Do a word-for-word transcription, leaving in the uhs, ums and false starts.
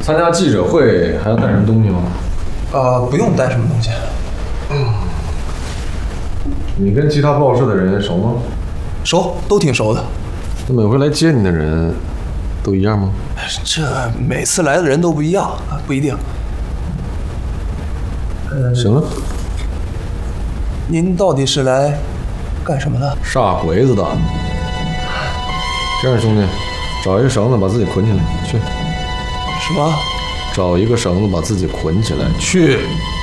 参加记者会还要带什么东西吗？ 呃，不用带什么东西。 嗯。你跟其他报社的人熟吗？ 熟，都挺熟的。 那每回来接你的人，都一样吗？ 这每次来的人都不一样，不一定。 呃，行了。 您到底是来干什么的？ 杀鬼子的。这样，兄弟，找一个绳子把自己捆起来，去。 什么？ 找一个绳子把自己捆起来，去。